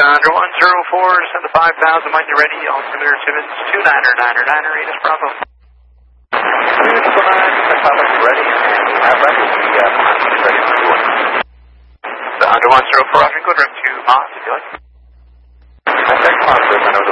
Under 104, descend to 5,000 when you're ready. Altimeter Simmons 299er, AS Bravo. 299, ready, and we have ready. We have ready for doing. Under 104, Roger, good run to Mars, if you like. Okay, come on,